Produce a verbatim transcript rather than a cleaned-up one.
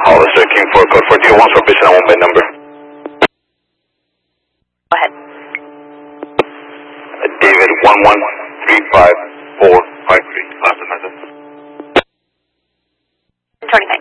Officer King four, code four two one for patient on one by number. Go ahead. Uh, David one one three five four five three. Last message. twenty-five.